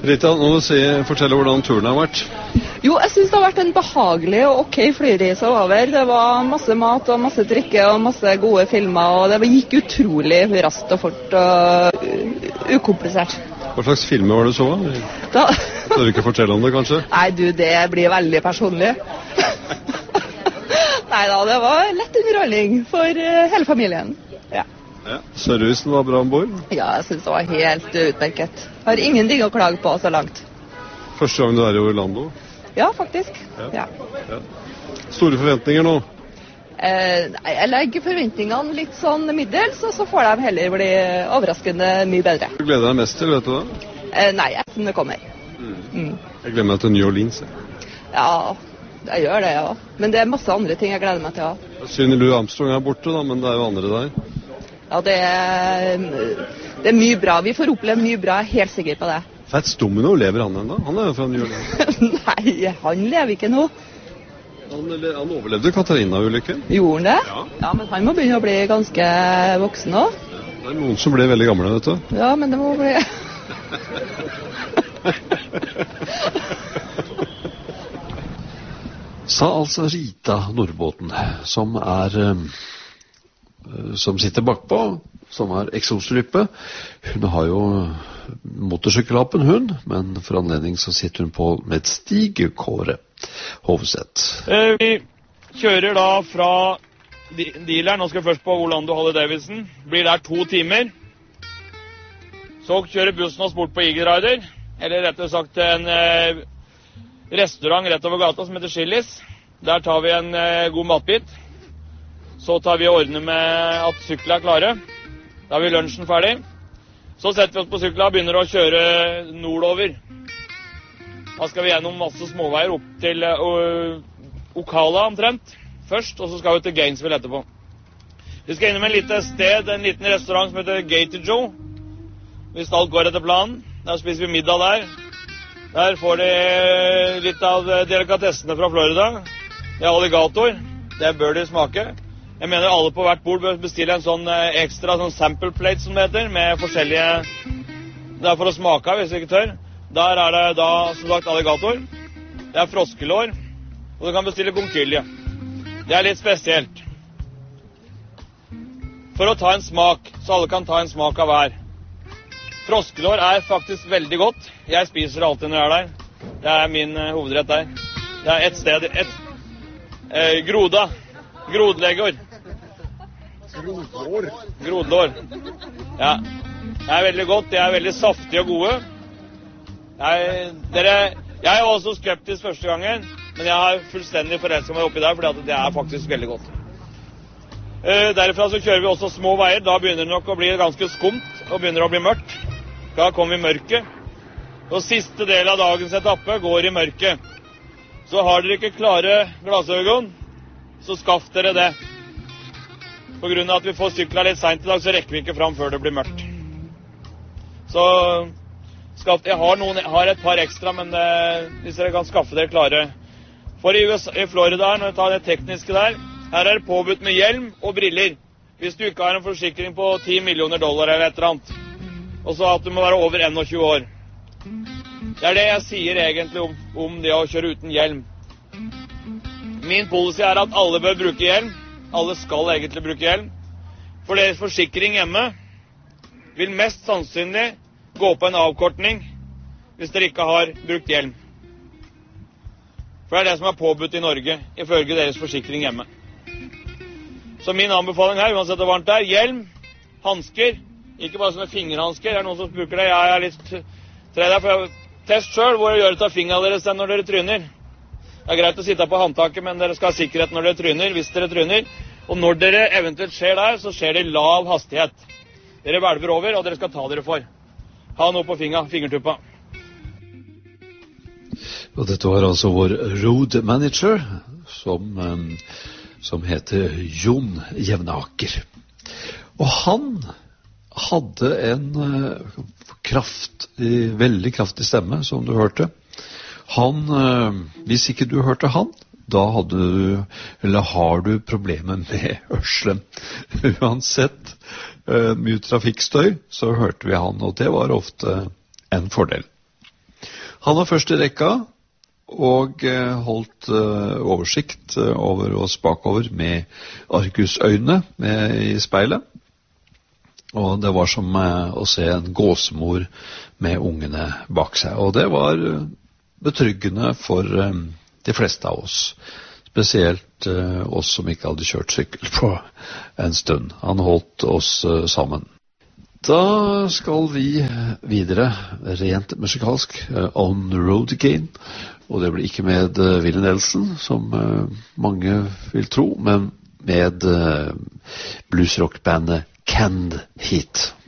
Rita, nå må du fortelle hvordan turen har vært. Jo, jeg synes det har vært en behagelig og ok flyreise over. Det var masse mat og masse drikke og masse gode filmer, og det gikk utrolig raskt og fort og ukomplisert. Hva slags filmer var det så? Skal du ikke fortelle om det, kanskje? Nei, du, det blir veldig personlig. Neida, det var lett underholdning for hele familien. Ja. Servicen var bra ombord? Ja, jeg synes det var helt utmerket. Har ingenting å klage på så langt. Første gang du er i Orlando? Ja, faktisk. Ja. Store forventninger nå? Jeg legger forventningene litt sånn middels, og så får de heller bli overraskende mye bedre. Du gleder deg mest til, vet du det? Nei, jeg synes det kommer. Jeg gleder meg til New Orleans. Ja, jeg gjør det, ja. Men det er masse andre ting jeg gleder meg til. Ja. Synd Louis Armstrong er borte, da, men det er jo andre der. Ja, det er mye bra. Vi får oppleve mye bra, jeg er helt sikker på det. Fats Domino, lever han enda? Han er jo fra New Orleans. Nei, han lever ikke nå. Han overlevde Katarina-ulykken. Gjorde han det? Ja, men han må begynne å bli ganske voksen nå. Det er noen som ble veldig gamle, vet du. Ja, men det må bli... Sa altså Rita Nordbåten, som sitter bakpå, som har eksosryppe. Hun har jo motorsykkellappen, hun, men for anledning så sitter hun på med Stig Kåre Hovseth. Vi kjører da fra dealeren, nå skal vi først på Orlando Harley-Davidson. Blir der 2 timer. Så kjører bussen oss bort på Eagle Rider, eller rettere sagt en restaurant rett over gata som heter Chili's. Der tar vi en god matbit. Så tar vi og ordner med at syklene er klare. Da har vi lunsjen ferdig. Så setter vi oss på syklene og begynner å kjøre nordover. Da skal vi gjennom masse småveier opp til Ocala omtrent først, og så skal vi til Gainesville etterpå. Vi skal innom en liten restaurant som heter Gator Joe. Hvis alt går etter planen. Der spiser vi middag der. Der får de litt av delikatessene fra Florida. Det er alligator. Det bør de smake. Jeg mener alle på hvert bord bør bestille en sånn ekstra sånn sample plate, som det heter, med forskjellige... Det er for å smake av, hvis du ikke tør. Der er det da, som sagt, alligator. Det er froskelår. Og du kan bestille konkylie. Det er litt spesielt. For å ta en smak, så alle kan ta en smak av hver. Froskelår er faktisk veldig godt. Jeg spiser det alltid når jeg er der. Det er min hovedrett der. Det er et sted... Groda. Grodleggår. Grodlår. Ja. Det er veldig godt. Det er veldig saftige og gode. Jeg var også skeptisk første gangen, men jeg har fullstendig forelsket meg oppi der, fordi det er faktisk veldig godt. Derfra så kjører vi også små veier. Da begynner det nok å bli ganske skumt, og begynner å bli mørkt. Da kommer vi i mørket. Og siste del av dagens etappe går i mørket. Så har dere ikke klare glassøgon, så skaff dere det. På grunn av at vi får sykla litt sent i dag, så rekker vi ikke fram før det blir mørkt. Så jeg har et par ekstra, men hvis dere kan skaffe dere klare. For i Florida, når vi tar det tekniske der, her er det påbudt med hjelm og briller. Hvis du ikke har en forsikring på $10 millioner eller et eller annet. Og så at du må være over 21 år. Det er det jeg sier egentlig om det å kjøre uten hjelm. Min policy er at alle bør bruke hjelm. Alle skal egentlig bruke hjelm. For deres forsikring hjemme vil mest sannsynlig gå på en avkortning hvis dere ikke har brukt hjelm. For det er det som er påbudt i Norge, ifølge deres forsikring hjemme. Så min anbefaling her, uansett hvor varmt det er, hjelm, handsker, ikke bare sånne fingerhandsker. Det er noen som bruker det. Jeg er litt tre der, for test selv hvor dere gjør det av fingrene deres når dere tryner. Det er greit å sitte på håndtaket, men dere skal ha sikkerhet når dere tryner, hvis dere tryner. Og når dere eventuelt skjer der, så skjer det i lav hastighet. Dere hvelver over, og dere skal ta dere for. Ha noe på fingertuppa. Og dette var altså vår road manager, som heter Jon Jevnaker. Og han hadde en veldig kraftig stemme, som du hørte. Hvis ikke du hørte han, da har du problemer med hørselen. Uansett mye trafikkstøy, så hørte vi han, og det var ofte en fordel. Han var først i rekka og holdt oversikt over oss bakover med argusøyne i speilet. Og det var som å se en gåsemor med ungene bak seg. Og det var betryggende for de fleste av oss. Spesielt oss som ikke hadde kjørt sykkel på en stund. Han holdt oss sammen. Da skal vi videre, rent musikalsk, On the Road Again. Og det blir ikke med Willie Nelson, som mange vil tro, men med bluesrockbandet Canned Heat.